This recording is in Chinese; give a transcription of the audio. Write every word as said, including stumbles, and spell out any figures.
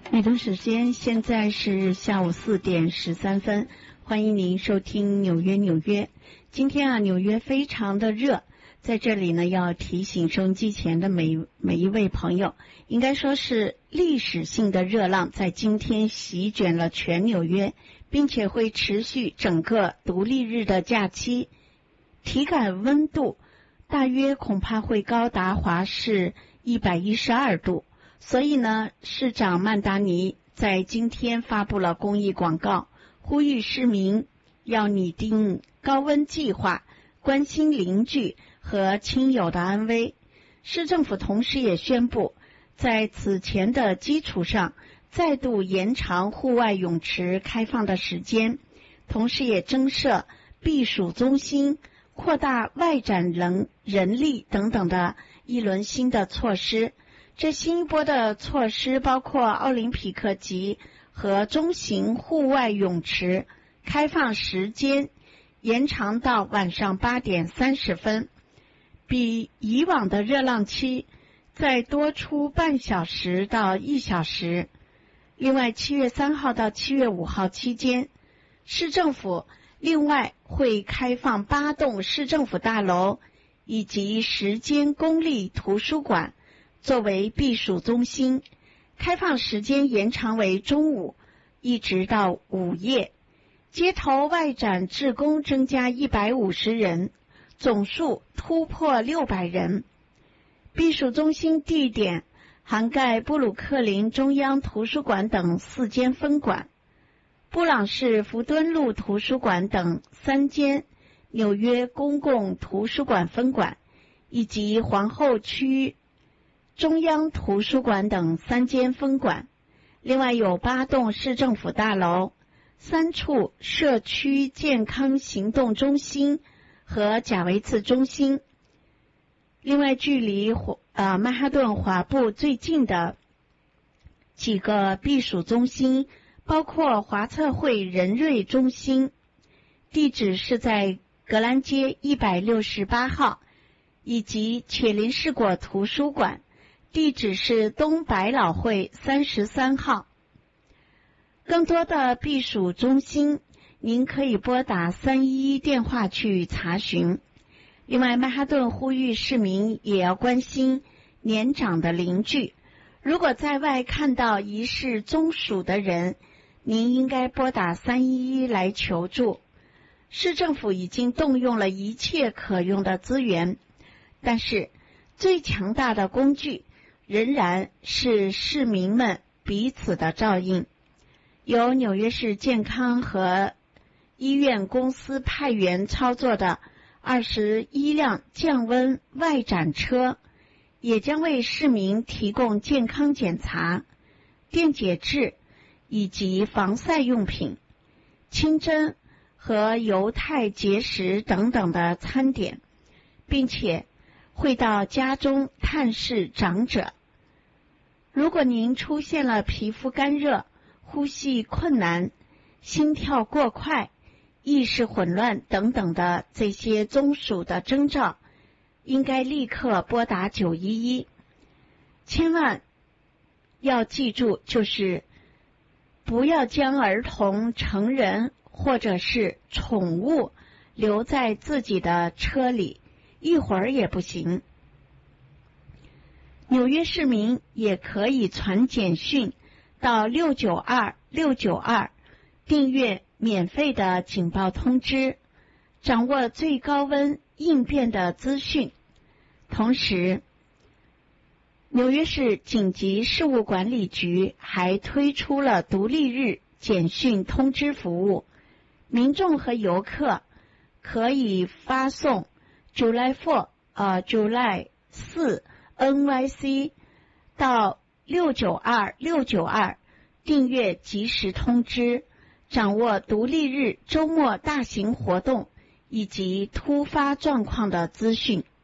美东时间现在是下午四点十三分，欢迎您收听纽约纽约。今天啊，纽约非常的热，在这里呢，要提醒收音机前的每每一位朋友，应该说是历史性的热浪在今天席卷了全纽约，并且会持续整个独立日的假期。体感温度大约恐怕会高达华氏一百一十二度。所以呢，市长曼达尼在今天发布了公益广告，呼吁市民要拟定高温计划，关心邻居和亲友的安危。市政府同时也宣布，在此前的基础上，再度延长户外泳池开放的时间，同时也增设避暑中心，扩大外展人人力等等的一轮新的措施。这新一波的措施包括奥林匹克级和中型户外泳池开放时间延长到晚上八点三十分，比以往的热浪期再多出半小时到一小时。另外，七月三号到七月五号期间，市政府另外会开放八栋市政府大楼以及十间公立图书馆作为避暑中心，开放时间延长为中午一直到午夜。街头外展志工增加一百五十人，总数突破六百人。避暑中心地点涵盖布鲁克林中央图书馆等四间分馆，布朗市福敦路图书馆等三间纽约公共图书馆分馆，以及皇后区中央图书馆等三间分馆。另外有八栋市政府大楼，三处社区健康行动中心和贾维茨中心。另外距离呃曼哈顿华埠最近的几个避暑中心包括华测会仁瑞中心，地址是在格兰街一百六十八号，以及铁林士果图书馆，地址是东百老汇三十三号。更多的避暑中心，您可以拨打三一一电话去查询。另外，曼哈顿呼吁市民也要关心年长的邻居。如果在外看到疑似中暑的人，您应该拨打三一一来求助。市政府已经动用了一切可用的资源，但是最强大的工具仍然是市民们彼此的照应。由纽约市健康和医院公司派员操作的二十一辆降温外展车，也将为市民提供健康检查、电解质以及防晒用品、清真和犹太节食等等的餐点，并且会到家中探视长者。如果您出现了皮肤干热、呼吸困难、心跳过快、意识混乱等等的这些中暑的征兆，应该立刻拨打九一一。千万要记住，就是不要将儿童、成人或者是宠物留在自己的车里，一会儿也不行。纽约市民也可以传简讯到六九二六九二，订阅免费的警报通知，掌握最高温应变的资讯。同时，纽约市紧急事务管理局还推出了独立日简讯通知服务，民众和游客可以发送 July 四呃 July 四 N Y C 到六九二六九二，订阅即时通知，掌握独立日周末大型活动以及突发状况的资讯。